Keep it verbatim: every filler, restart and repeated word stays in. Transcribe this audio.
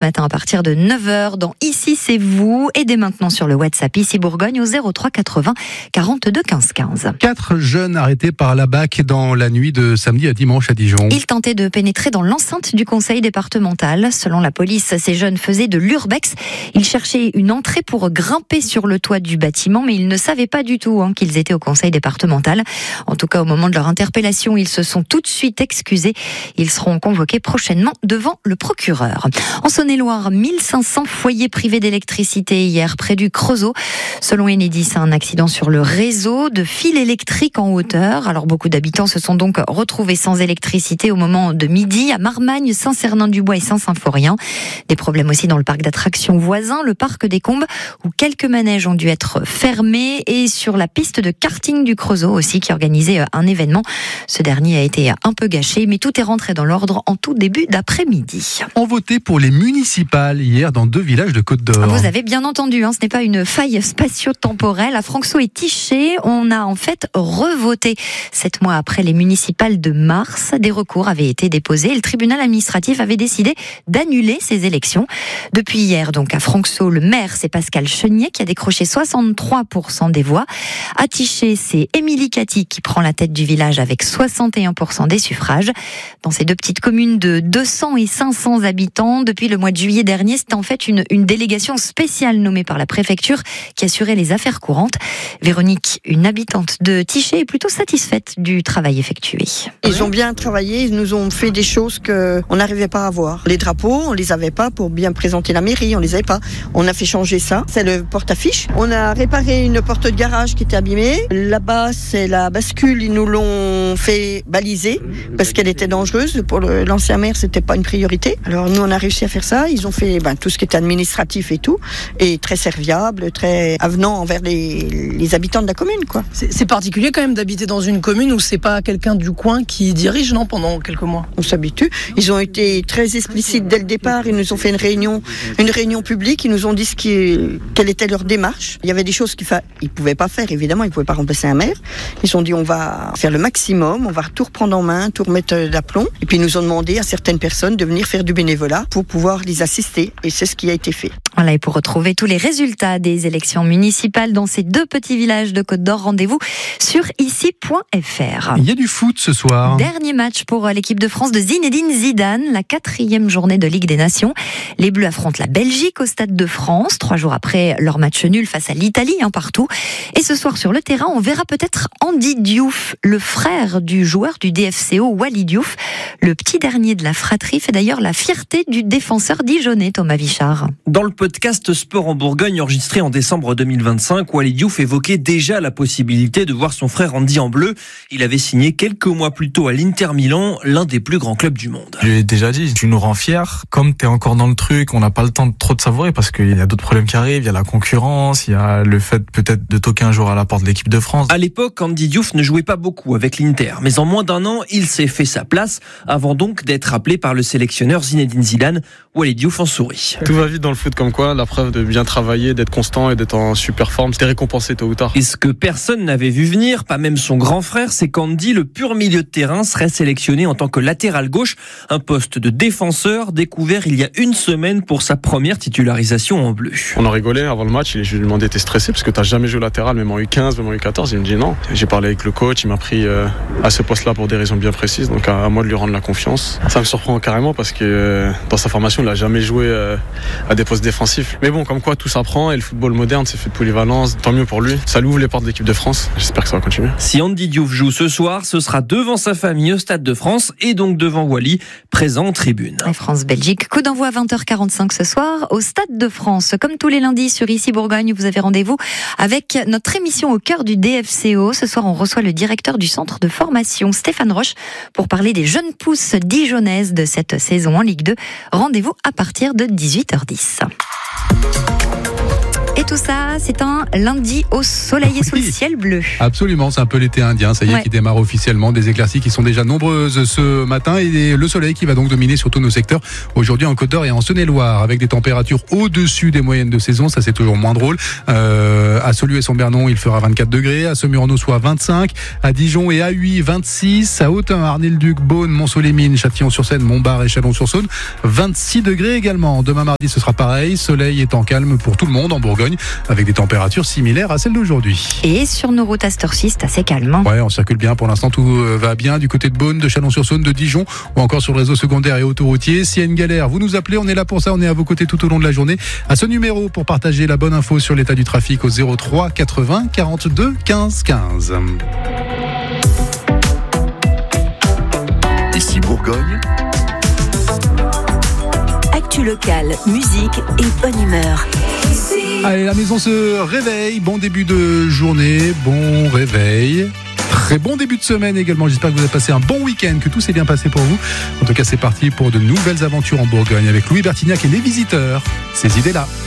matin à partir de neuf heures dans Ici c'est vous et dès maintenant sur le WhatsApp Ici Bourgogne au zéro trois quatre-vingts quarante-deux quinze quinze. Quatre jeunes arrêtés par la B A C dans la nuit de samedi à dimanche à Dijon. Ils tentaient de pénétrer dans l'enceinte du conseil départemental. Selon la police, ces jeunes faisaient de l'urbex. Ils cherchaient une entrée pour grimper sur le toit du bâtiment, mais ils ne savaient pas du tout hein, qu'ils étaient au conseil départemental. En tout cas, au moment de leur interpellation, ils se sont tout de suite excusés. Ils seront convoqués prochainement devant le procureur. En Saône-et-Loire, mille cinq cents foyers privés d'électricité hier près du Creusot. Selon Enedis, un accident sur le réseau de fils électriques en hauteur. Alors beaucoup d'habitants se sont donc retrouvés sans électricité au moment de midi à Marmagne, Saint-Cernin-du-Bois et Saint-Symphorien. Des problèmes aussi dans le parc d'attractions voisin, le parc des Combes, où quelques manèges ont dû être fermés, et sur la piste de karting du Creusot aussi qui organisait un événement. Ce dernier a été un peu gâché, mais tout est rentré dans l'ordre en tout début d'après-midi. On votait pour les municipales hier dans deux villages de Côte-d'Or. Vous avez bien entendu, hein, ce n'est pas une faille spatio-temporelle. À Franxeau et Tichet, on a en fait revoté. Sept mois après les municipales de mars, des recours avaient été déposés et le tribunal administratif avait décidé d'annuler ces élections. Depuis hier, donc à Franxeau, le maire, c'est Pascal Chenier qui a décroché soixante-trois pour cent des voix. À Tichet, c'est Émilie Cathy qui prend la tête du village avec soixante et un pour cent des suffrages. Dans ces deux petites communes de deux cents et cinq cents habitants, depuis le mois de juillet dernier, c'était en fait une, une délégation spéciale nommée par la préfecture qui assurait les affaires courantes. Véronique, une habitante de Tichet, est plutôt satisfaite du travail effectué. Ils ont bien travaillé, ils nous ont fait des choses qu'on n'arrivait pas à voir. Les drapeaux, on les avait pas pour bien présenter la mairie, on les avait pas. On a fait changer ça, c'est le porte-affiche. On a réparé une porte de garage qui était abîmée. Là-bas, c'est la bascule, ils nous l'ont fait baliser parce qu'elle était dangereuse. Pour le, l'ancien maire, c'était pas une priorité. Alors nous, on a réussi à faire ça. Ils ont fait ben, tout ce qui était administratif et tout, et très serviable, très avenant envers les, les habitants de la commune, quoi. C'est, c'est particulier quand même d'habiter dans une commune où c'est pas quelqu'un du coin qui dirige, non, pendant quelques mois. On s'habitue. Ils ont été très explicites dès le départ. Ils nous ont fait une réunion, une réunion publique. Ils nous ont dit ce qui, quelle était leur démarche. Il y avait des choses qu'ils fa... ils pouvaient pas faire, évidemment. Ils pouvaient pas remplacer un maire. Ils ont dit on va faire le maximum, on va tout reprendre en main, tout remettre d'aplomb. Et puis ils nous ont demandé à certaines personnes de venir faire du bénévolat pour pouvoir les assister. Et c'est ce qui a été fait. Voilà, et pour retrouver tous les résultats des élections municipales dans ces deux petits villages de Côte-d'Or, rendez-vous sur ici point f r. Il y a du foot ce soir. Dernier match pour l'équipe de France de Zinedine Zidane, la quatrième journée de Ligue des Nations. Les Bleus affrontent la Belgique au Stade de France, trois jours après leur match nul face à l'Italie, hein, partout. Et ce soir sur le terrain, on verra peut-être Andy Diouf, le frère du joueur du D F C O, Wally Diouf. Le petit dernier de la fratrie fait d'ailleurs la fierté du défenseur dijonnais, Thomas Vichard. Dans le podcast Sport en Bourgogne enregistré en décembre deux mille vingt-cinq, Wally Diouf évoquait déjà la possibilité de voir son frère Andy en bleu. Il avait signé quelques mois plus tôt à l'Inter Milan, l'un des plus grands clubs du monde. Je l'ai déjà dit, tu nous rends fiers. Comme t'es encore dans le truc, on n'a pas le temps de trop de savourer parce qu'il y a d'autres problèmes qui arrivent, il y a la concurrence, il y a le fait peut-être de toquer un jour à la porte de l'équipe de France. À l'époque, Andy Diouf ne jouait pas beaucoup avec l'Inter, mais en moins d'un an, il s'est fait sa place avant donc d'être appelé par le sélectionneur Zinedine Zidane. Wally Diouf en sourit. Tout va vite dans le foot comme quoi, la preuve de bien travailler, d'être constant et d'être en super forme, c'était récompensé tôt ou tard. Et ce que personne n'avait vu venir, pas même son grand frère, c'est qu'Andy, le pur milieu de terrain, serait sélectionné en tant que latéral gauche, un poste de défenseur découvert il y a une semaine pour sa première titularisation en bleu. On en rigolait avant le match, je lui ai demandé t'es stressé parce que t'as jamais joué latéral, même en U quinze, même en U quatorze, il me dit non. J'ai parlé avec le coach, il m'a pris euh, à ce poste-là pour des raisons bien précises, donc à, à moi de lui rendre la confiance. Ça me surprend carrément parce que euh, dans sa formation, il n'a jamais joué euh, à des postes défensifs. Mais bon, comme quoi tout s'apprend et le football moderne, c'est fait de polyvalence, tant mieux pour lui. Ça lui ouvre les portes de l'équipe de France, j'espère que ça va continuer. Si Andy Diouf joue ce soir, ce sera devant sa famille au Stade de France et donc devant Wally, présent en tribune. France-Belgique, coup d'envoi à vingt heures quarante-cinq ce soir au Stade de France. Comme tous les lundis sur Ici Bourgogne, vous avez rendez-vous avec notre émission au cœur du D F C O. Ce soir, on reçoit le directeur du centre de formation, Stéphane Roche, pour parler des jeunes pousses dijonnaises de cette saison en Ligue deux. Rendez-vous à partir de dix-huit heures dix. Et tout ça, c'est un lundi au soleil et sous le Oui. ciel bleu. Absolument, c'est un peu l'été indien, ça y est, Ouais. qui démarre officiellement. Des éclaircies qui sont déjà nombreuses ce matin et le soleil qui va donc dominer sur tous nos secteurs aujourd'hui en Côte d'Or et en Saône-et-Loire, avec des températures au-dessus des moyennes de saison. Ça, c'est toujours moins drôle. Euh, à Saulieu et Saint-Bernon, il fera vingt-quatre degrés. À Semur-en-Auxois, vingt-cinq. À Dijon et à Huy, vingt-six. À Autun, Arnay-le-Duc, Beaune, Mont-Soleil-Mines, Châtillon-sur-Seine, Montbard et Chalon-sur-Saône, vingt-six degrés également. Demain mardi, ce sera pareil. Soleil étant calme pour tout le monde en Bourgogne, avec des températures similaires à celles d'aujourd'hui. Et sur nos routes à cette heure-ci, c'est assez calme. hein. Ouais, on circule bien pour l'instant, tout euh, va bien du côté de Beaune, de Chalon-sur-Saône, de Dijon ou encore sur le réseau secondaire et autoroutier. S'il y a une galère, vous nous appelez, on est là pour ça, on est à vos côtés tout au long de la journée. À ce numéro pour partager la bonne info sur l'état du trafic au zéro trois quatre-vingts quarante-deux quinze quinze. Ici Bourgogne, Actu locale, musique et bonne humeur. Allez, la maison se réveille, bon début de journée, bon réveil. Très bon début de semaine également. J'espère que vous avez passé un bon week-end, que tout s'est bien passé pour vous. En tout cas, c'est parti pour de nouvelles aventures en Bourgogne avec Louis Bertignac et les visiteurs. Ces idées-là.